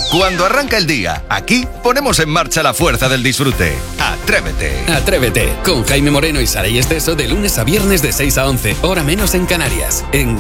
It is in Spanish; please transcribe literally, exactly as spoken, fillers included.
Cuando arranca el día, aquí ponemos en marcha la fuerza del disfrute. Atrévete. Atrévete, con Jaime Moreno y Saray Esteso de lunes a viernes de seis a once, hora menos en Canarias, en